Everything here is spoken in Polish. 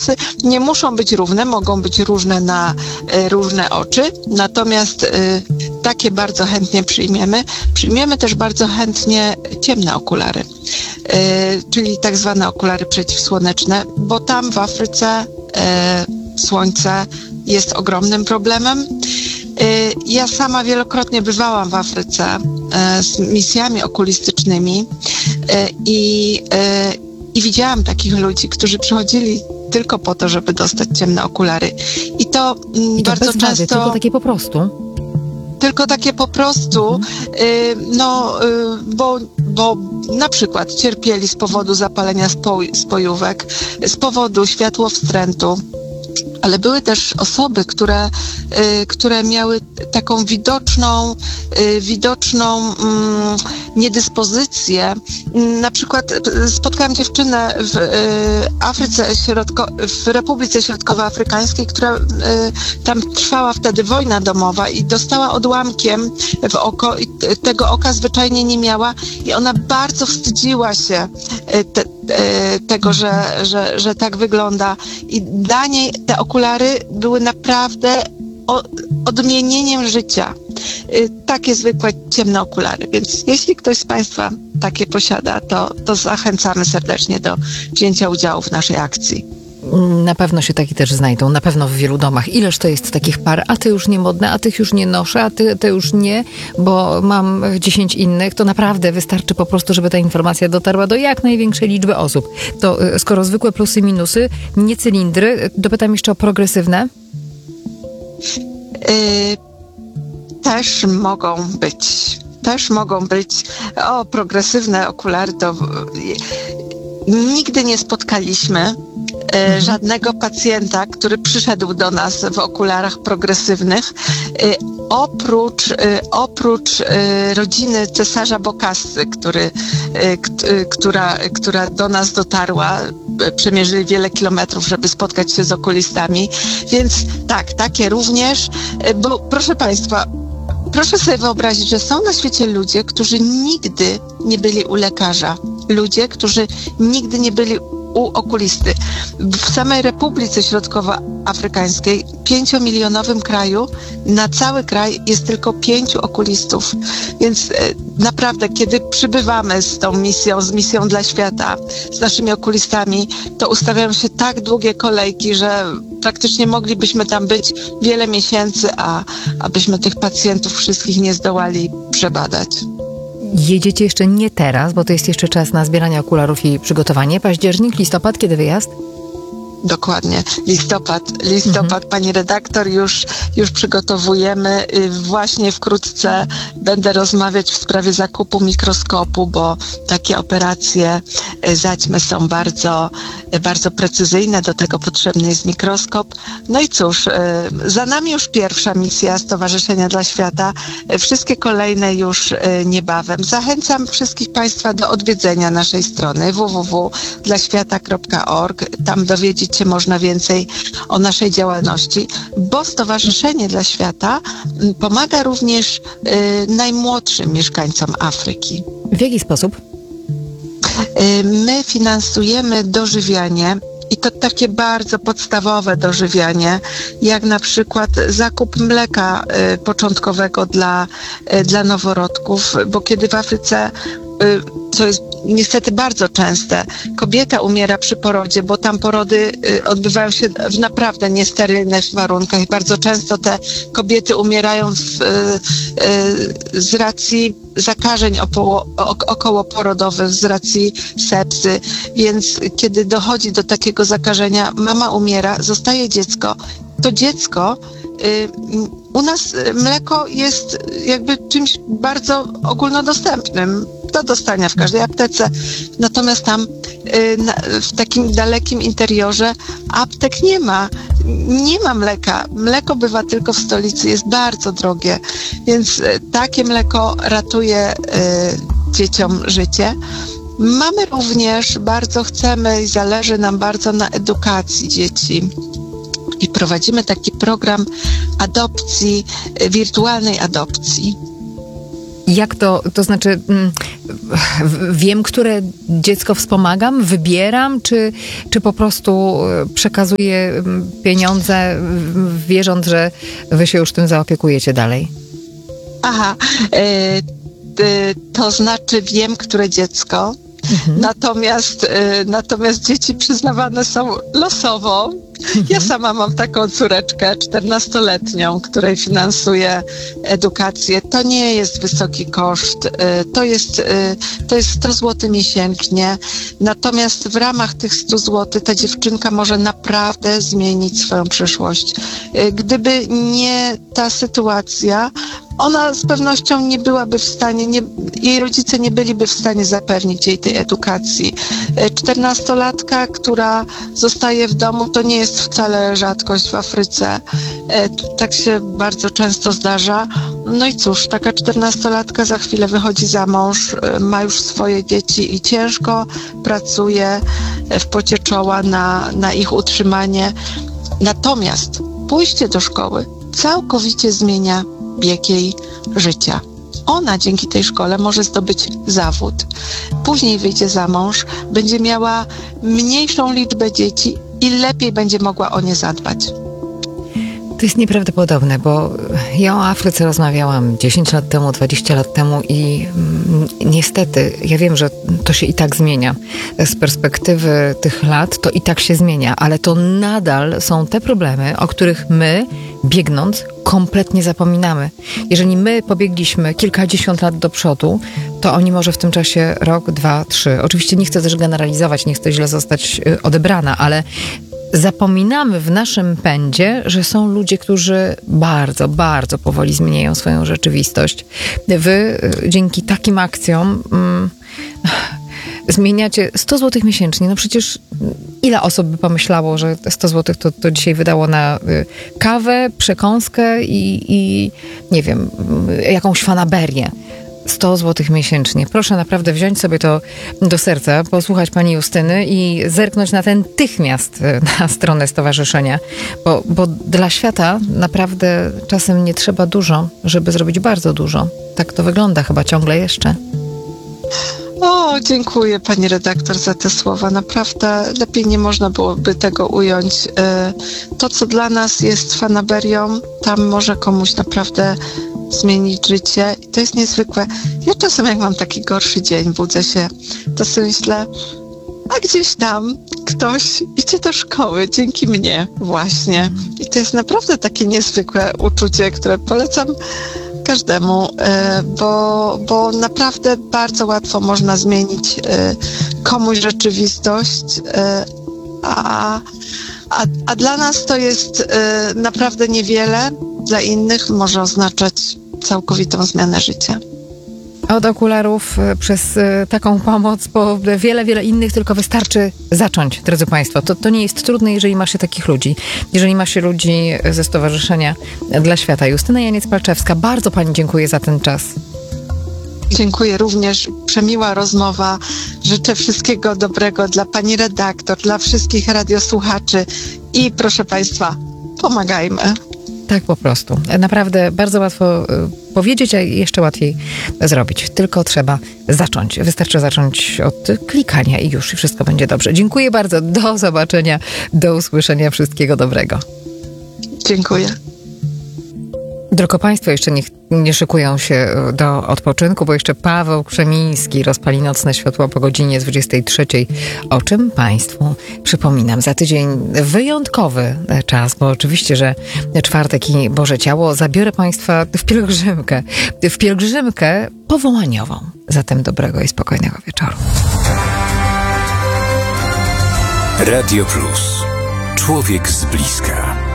włosy nie muszą być równe, mogą być różne na różne oczy, natomiast takie bardzo chętnie przyjmiemy. Przyjmiemy też bardzo chętnie ciemne okulary, czyli tak zwane okulary przeciwsłoneczne, bo tam w Afryce słońce jest ogromnym problemem. Ja sama wielokrotnie bywałam w Afryce z misjami okulistycznymi i widziałam takich ludzi, którzy przychodzili tylko po to, żeby dostać ciemne okulary. I to bardzo bez często... wady, tylko takie po prostu? Tylko takie po prostu, bo na przykład cierpieli z powodu zapalenia spojówek, z powodu światłowstrętu, ale były też osoby, które miały taką widoczną niedyspozycję. Na przykład spotkałam dziewczynę w Republice Środkowoafrykańskiej, która tam trwała wtedy wojna domowa i dostała odłamkiem w oko i tego oka zwyczajnie nie miała i ona bardzo wstydziła się tego, że tak wygląda. I dla niej te okulary były naprawdę odmienieniem życia. Takie zwykłe ciemne okulary. Więc jeśli ktoś z Państwa takie posiada, to zachęcamy serdecznie do wzięcia udziału w naszej akcji. Na pewno się takie też znajdą, na pewno w wielu domach. Ileż to jest takich par, a te już nie modne, a tych już nie noszę, a te już nie, bo mam 10 innych. To naprawdę wystarczy po prostu, żeby ta informacja dotarła do jak największej liczby osób. To skoro zwykłe plusy, minusy, nie cylindry, dopytam jeszcze o progresywne. Też mogą być. Progresywne okulary to nigdy nie spotkaliśmy żadnego pacjenta, który przyszedł do nas w okularach progresywnych, oprócz rodziny cesarza Bokassy, która do nas dotarła. Przemierzyli wiele kilometrów, żeby spotkać się z okulistami. Więc tak, takie również, bo proszę Państwa, proszę sobie wyobrazić, że są na świecie ludzie, którzy nigdy nie byli u lekarza. Ludzie, którzy nigdy nie byli u okulisty. W samej Republice Środkowoafrykańskiej, 5-milionowym kraju, na cały kraj jest tylko 5 okulistów. Więc naprawdę, kiedy przybywamy z misją dla świata, z naszymi okulistami, to ustawiają się tak długie kolejki, że praktycznie moglibyśmy tam być wiele miesięcy, abyśmy tych pacjentów wszystkich nie zdołali przebadać. Jedziecie jeszcze nie teraz, bo to jest jeszcze czas na zbieranie okularów i przygotowanie. Październik, listopad, kiedy wyjazd? Dokładnie. Listopad, pani redaktor, już przygotowujemy. Właśnie wkrótce będę rozmawiać w sprawie zakupu mikroskopu, bo takie operacje zaćmy są bardzo, bardzo precyzyjne. Do tego potrzebny jest mikroskop. No i cóż, za nami już pierwsza misja Stowarzyszenia dla Świata. Wszystkie kolejne już niebawem. Zachęcam wszystkich Państwa do odwiedzenia naszej strony www.dlaświata.org. Tam dowiedzieć się można więcej o naszej działalności, bo Stowarzyszenie dla Świata pomaga również najmłodszym mieszkańcom Afryki. W jaki sposób? My finansujemy dożywianie i to takie bardzo podstawowe dożywianie, jak na przykład zakup mleka początkowego dla noworodków, bo kiedy w Afryce, co jest niestety bardzo częste, kobieta umiera przy porodzie, bo tam porody odbywają się w naprawdę niesterylnych warunkach i bardzo często te kobiety umierają z racji zakażeń okołoporodowych, z racji sepsy, więc kiedy dochodzi do takiego zakażenia, mama umiera, zostaje dziecko, to dziecko u nas mleko jest jakby czymś bardzo ogólnodostępnym do dostania w każdej aptece. Natomiast tam w takim dalekim interiorze aptek nie ma. Nie ma mleka. Mleko bywa tylko w stolicy. Jest bardzo drogie. Więc takie mleko ratuje dzieciom życie. Mamy również, bardzo chcemy i zależy nam bardzo na edukacji dzieci. I prowadzimy taki program adopcji, wirtualnej adopcji. Jak to znaczy, wiem, które dziecko wspomagam, wybieram, czy po prostu przekazuję pieniądze, wierząc, że wy się już tym zaopiekujecie dalej? Aha, to znaczy wiem, które dziecko. Natomiast dzieci przyznawane są losowo. Ja sama mam taką córeczkę 14-letnią, której finansuję edukację. To nie jest wysoki koszt, to jest 100 zł miesięcznie. Natomiast w ramach tych 100 zł ta dziewczynka może naprawdę zmienić swoją przyszłość. Gdyby nie ta sytuacja, ona z pewnością nie byłaby w stanie, jej rodzice nie byliby w stanie zapewnić jej tej edukacji. 14-latka, która zostaje w domu, to nie jest wcale rzadkość w Afryce. Tak się bardzo często zdarza. No i cóż, taka 14-latka za chwilę wychodzi za mąż, ma już swoje dzieci i ciężko pracuje w pocie czoła na ich utrzymanie. Natomiast pójście do szkoły całkowicie zmienia bieg jej życia. Ona dzięki tej szkole może zdobyć zawód. Później wyjdzie za mąż, będzie miała mniejszą liczbę dzieci i lepiej będzie mogła o nie zadbać. To jest nieprawdopodobne, bo ja o Afryce rozmawiałam 10 lat temu, 20 lat temu i niestety, ja wiem, że to się i tak zmienia. Z perspektywy tych lat to i tak się zmienia, ale to nadal są te problemy, o których my, biegnąc, kompletnie zapominamy. Jeżeli my pobiegliśmy kilkadziesiąt lat do przodu, to oni może w tym czasie rok, 2, 3. Oczywiście nie chcę też generalizować, nie chcę źle zostać odebrana, ale zapominamy w naszym pędzie, że są ludzie, którzy bardzo, bardzo powoli zmieniają swoją rzeczywistość. Wy dzięki takim akcjom zmieniacie 100 zł miesięcznie. No przecież ile osób by pomyślało, że 100 zł to dzisiaj wydało na kawę, przekąskę i nie wiem, jakąś fanaberię. 100 zł miesięcznie. Proszę naprawdę wziąć sobie to do serca, posłuchać pani Justyny i zerknąć natychmiast na stronę stowarzyszenia, bo dla świata naprawdę czasem nie trzeba dużo, żeby zrobić bardzo dużo. Tak to wygląda chyba ciągle jeszcze. O, dziękuję pani redaktor za te słowa. Naprawdę lepiej nie można byłoby tego ująć. To, co dla nas jest fanaberią, tam może komuś naprawdę zmienić życie. I to jest niezwykłe. Ja czasem, jak mam taki gorszy dzień, budzę się, to sobie myślę, a gdzieś tam ktoś idzie do szkoły dzięki mnie właśnie. I to jest naprawdę takie niezwykłe uczucie, które polecam każdemu, bo naprawdę bardzo łatwo można zmienić komuś rzeczywistość, a dla nas to jest naprawdę niewiele, dla innych może oznaczać całkowitą zmianę życia. Od okularów przez taką pomoc po wiele, wiele innych, tylko wystarczy zacząć, drodzy Państwo. To nie jest trudne, jeżeli ma się takich ludzi. Jeżeli ma się ludzi ze Stowarzyszenia dla Świata. Justyna Janiec-Palczewska, bardzo pani dziękuję za ten czas. Dziękuję również. Przemiła rozmowa. Życzę wszystkiego dobrego dla pani redaktor, dla wszystkich radiosłuchaczy i proszę Państwa, pomagajmy. Tak po prostu. Naprawdę bardzo łatwo powiedzieć, a jeszcze łatwiej zrobić. Tylko trzeba zacząć. Wystarczy zacząć od klikania i już wszystko będzie dobrze. Dziękuję bardzo. Do zobaczenia. Do usłyszenia. Wszystkiego dobrego. Dziękuję. Tylko Państwo jeszcze nie szykują się do odpoczynku, bo jeszcze Paweł Krzemiński rozpali nocne światło po godzinie 23. O czym Państwu przypominam. Za tydzień wyjątkowy czas, bo oczywiście, że czwartek i Boże Ciało zabiorę Państwa w pielgrzymkę powołaniową. Zatem dobrego i spokojnego wieczoru. Radio Plus. Człowiek z bliska.